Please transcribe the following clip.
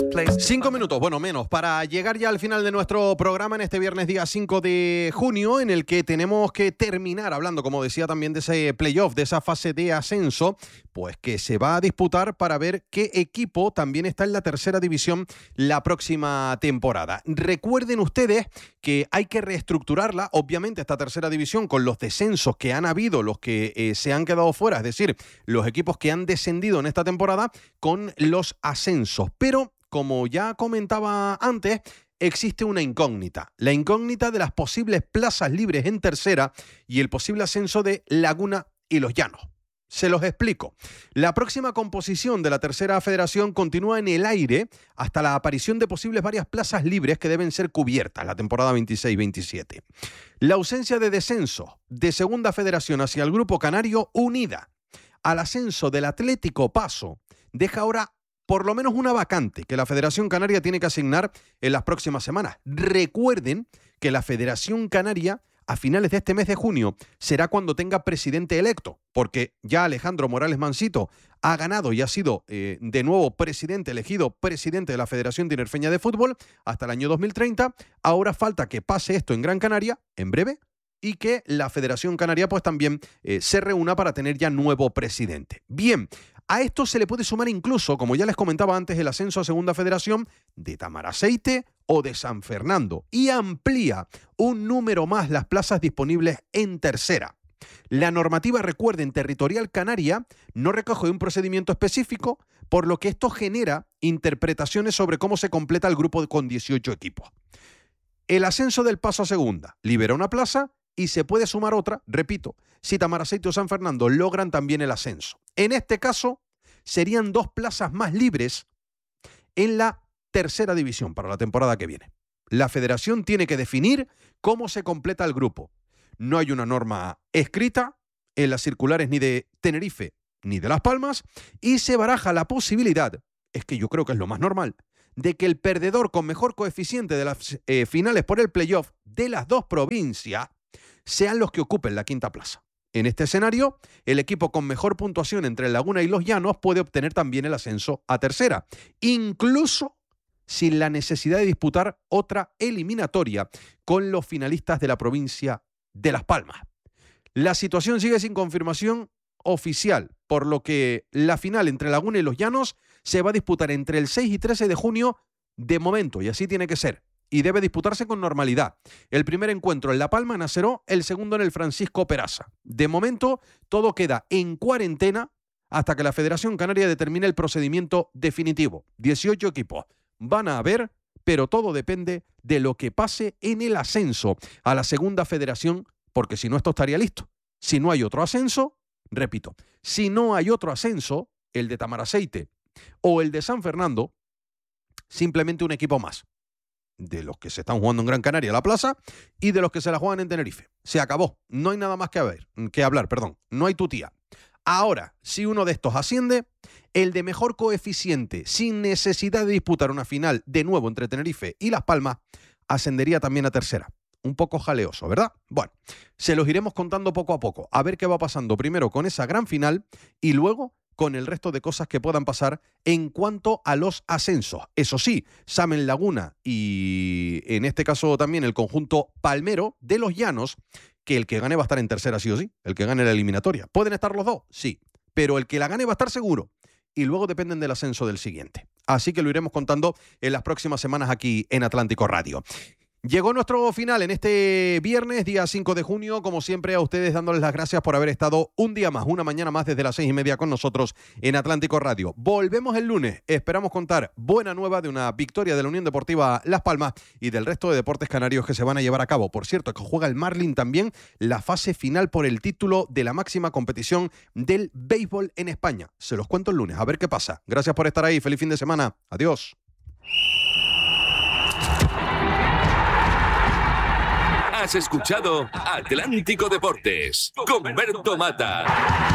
5 minutos, bueno, menos, para llegar ya al final de nuestro programa en este viernes día 5 de junio, en el que tenemos que terminar hablando, como decía también, de ese playoff, de esa fase de ascenso, pues que se va a disputar para ver qué equipo también está en la tercera división la próxima temporada. Recuerden ustedes que hay que reestructurarla, obviamente, esta tercera división con los descensos que han habido, los que se han quedado fuera, es decir, los equipos que han descendido en esta temporada con los ascensos, pero como ya comentaba antes, existe una incógnita. La incógnita de las posibles plazas libres en tercera y el posible ascenso de Laguna y Los Llanos. Se los explico. La próxima composición de la tercera federación continúa en el aire hasta la aparición de posibles varias plazas libres que deben ser cubiertas la temporada 26-27. La ausencia de descenso de segunda federación hacia el Grupo Canario, unida al ascenso del Atlético Paso, deja ahora por lo menos una vacante que la Federación Canaria tiene que asignar en las próximas semanas. Recuerden que la Federación Canaria, a finales de este mes de junio, será cuando tenga presidente electo, porque ya Alejandro Morales Mansito ha ganado y ha sido de nuevo elegido presidente de la Federación Tinerfeña de Fútbol hasta el año 2030. Ahora falta que pase esto en Gran Canaria, en breve, y que la Federación Canaria pues también se reúna para tener ya nuevo presidente. Bien, a esto se le puede sumar incluso, como ya les comentaba antes, el ascenso a Segunda Federación de Tamaraceite o de San Fernando, y amplía un número más las plazas disponibles en tercera. La normativa, recuerden, territorial canaria no recoge un procedimiento específico, por lo que esto genera interpretaciones sobre cómo se completa el grupo con 18 equipos. El ascenso del Paso a Segunda libera una plaza y se puede sumar otra, repito, si Tamaraceite o San Fernando logran también el ascenso. En este caso, serían 2 plazas más libres en la tercera división para la temporada que viene. La federación tiene que definir cómo se completa el grupo. No hay una norma escrita en las circulares ni de Tenerife ni de Las Palmas, y se baraja la posibilidad, es que yo creo que es lo más normal, de que el perdedor con mejor coeficiente de las finales por el playoff de las 2 provincias sean los que ocupen la quinta plaza. En este escenario, el equipo con mejor puntuación entre Laguna y Los Llanos puede obtener también el ascenso a tercera, incluso sin la necesidad de disputar otra eliminatoria con los finalistas de la provincia de Las Palmas. La situación sigue sin confirmación oficial, por lo que la final entre Laguna y Los Llanos se va a disputar entre el 6 y 13 de junio de momento, y así tiene que ser. Y debe disputarse con normalidad. El primer encuentro en La Palma, en Aseró, el segundo en el Francisco Peraza. De momento, todo queda en cuarentena hasta que la Federación Canaria determine el procedimiento definitivo. 18 equipos van a haber, pero todo depende de lo que pase en el ascenso a la segunda federación, porque si no, esto estaría listo. Si no hay otro ascenso, repito, si no hay otro ascenso, el de Tamaraceite o el de San Fernando, simplemente un equipo más de los que se están jugando en Gran Canaria, la plaza, y de los que se la juegan en Tenerife. Se acabó. No hay nada más que hablar. No hay tutía. Ahora, si uno de estos asciende, el de mejor coeficiente, sin necesidad de disputar una final de nuevo entre Tenerife y Las Palmas, ascendería también a tercera. Un poco jaleoso, ¿verdad? Bueno, se los iremos contando poco a poco, a ver qué va pasando primero con esa gran final y luego con el resto de cosas que puedan pasar en cuanto a los ascensos. Eso sí, Samen Laguna y en este caso también el conjunto palmero de Los Llanos, que el que gane va a estar en tercera sí o sí, el que gane la eliminatoria. ¿Pueden estar los dos? Sí, pero el que la gane va a estar seguro y luego dependen del ascenso del siguiente. Así que lo iremos contando en las próximas semanas aquí en Atlántico Radio. Llegó nuestro final en este viernes, día 5 de junio. Como siempre, a ustedes dándoles las gracias por haber estado un día más, una mañana más desde las 6:30 con nosotros en Atlántico Radio. Volvemos el lunes. Esperamos contar buena nueva de una victoria de la Unión Deportiva Las Palmas y del resto de deportes canarios que se van a llevar a cabo. Por cierto, que juega el Marlin también la fase final por el título de la máxima competición del béisbol en España. Se los cuento el lunes, a ver qué pasa. Gracias por estar ahí. Feliz fin de semana. Adiós. Has escuchado Atlántico Deportes con Berto Mata.